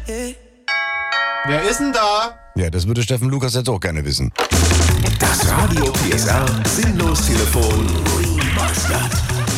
Wer ist denn da? Ja, das würde Steffen Lukas jetzt auch gerne wissen. Das Radio PSR Sinnlos-Telefon Remastered.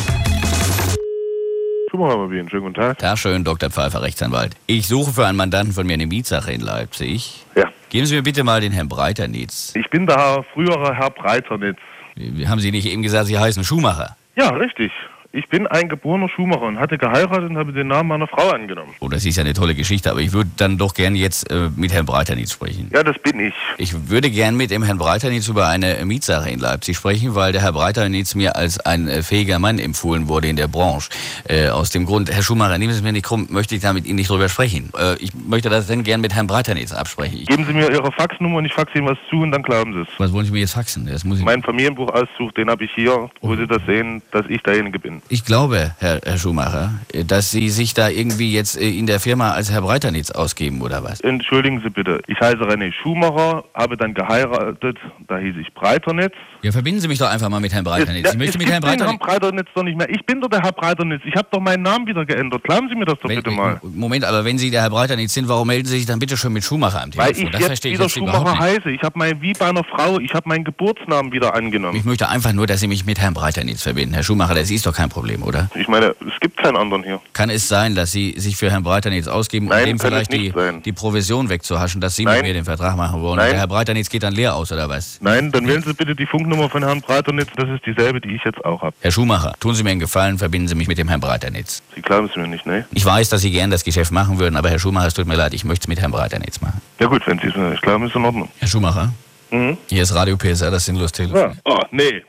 Schönen guten Tag. Tag schön, Dr. Pfeiffer, Rechtsanwalt. Ich suche für einen Mandanten von mir eine Mietsache in Leipzig. Ja. Geben Sie mir bitte mal den Herrn Breiternitz. Ich bin der frühere Herr Breiternitz. Haben Sie nicht eben gesagt, Sie heißen Schumacher? Ja, richtig. Ich bin ein geborener Schumacher und hatte geheiratet und habe den Namen meiner Frau angenommen. Oh, das ist ja eine tolle Geschichte, aber ich würde dann doch gerne jetzt mit Herrn Breiternitz sprechen. Ja, das bin ich. Ich würde gern mit dem Herrn Breiternitz über eine Mietsache in Leipzig sprechen, weil der Herr Breiternitz mir als ein fähiger Mann empfohlen wurde in der Branche. Aus dem Grund, Herr Schumacher, nehmen Sie es mir nicht krumm, möchte ich da mit Ihnen nicht drüber sprechen. Ich möchte das dann gern mit Herrn Breiternitz absprechen. Geben Sie mir Ihre Faxnummer und ich faxe Ihnen was zu und dann glauben Sie es. Was wollen Sie mir jetzt faxen? Das muss ich... Mein Familienbuchauszug, den habe ich hier, wo Sie das sehen, dass ich derjenige bin. Ich glaube, Herr Schumacher, dass Sie sich da irgendwie jetzt in der Firma als Herr Breiternitz ausgeben, oder was? Entschuldigen Sie bitte, ich heiße René Schumacher, habe dann geheiratet, da hieß ich Breiternitz. Ja, verbinden Sie mich doch einfach mal mit Herrn Breiternitz. Ich möchte mit Herrn Herrn Breiternitz doch nicht mehr. Ich bin doch der Herr Breiternitz. Ich habe doch meinen Namen wieder geändert. Glauben Sie mir das doch bitte mal. Moment, aber wenn Sie der Herr Breiternitz sind, warum melden Sie sich dann bitte schon mit Schumacher am Telefon? Weil ich das jetzt verstehe ich wieder jetzt überhaupt Schumacher nicht. heiße. Ich habe wie bei einer Frau, ich habe meinen Geburtsnamen wieder angenommen. Ich möchte einfach nur, dass Sie mich mit Herrn Breiternitz verbinden. Herr Schumacher, das ist doch kein Problem, oder? Ich meine, es gibt keinen anderen hier. Kann es sein, dass Sie sich für Herrn Breiternitz ausgeben, Nein, um dem kann vielleicht es nicht sein. die Provision wegzuhaschen, dass Sie Nein. mit mir den Vertrag machen wollen? Nein. Und der Herr Breiternitz geht dann leer aus, oder was? Nein, dann wählen Sie bitte die Funknummer von Herrn Breiternitz. Das ist dieselbe, die ich jetzt auch habe. Herr Schumacher, tun Sie mir einen Gefallen, verbinden Sie mich mit dem Herrn Breiternitz. Sie glauben es mir nicht, ne? Ich weiß, dass Sie gern das Geschäft machen würden, aber Herr Schumacher, es tut mir leid, ich möchte es mit Herrn Breiternitz machen. Ja gut, wenn Sie es mir nicht glauben, ist in Ordnung. Herr Schumacher, hier ist Radio PSR, das Sinnlos-Telefon. Ja. Oh, nee.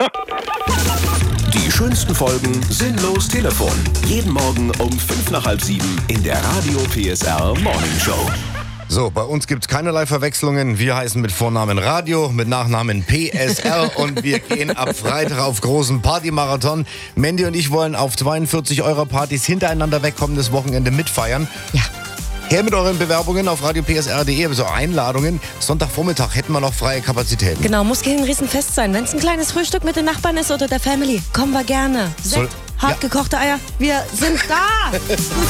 Die schönsten Folgen Sinnlos Telefon. Jeden Morgen um 6:55 in der Radio PSR Morning Show. So, bei uns gibt's keinerlei Verwechslungen. Wir heißen mit Vornamen Radio, mit Nachnamen PSR und wir gehen ab Freitag auf großen Partymarathon. Mandy und ich wollen auf 42 Euro-Partys hintereinander weg kommendes Wochenende mitfeiern. Ja. Her mit euren Bewerbungen auf radiopsr.de, also Einladungen. Sonntagvormittag hätten wir noch freie Kapazitäten. Genau, muss kein Riesenfest sein. Wenn es ein kleines Frühstück mit den Nachbarn ist oder der Family, kommen wir gerne. Sekt, hart gekochte Eier, wir sind da.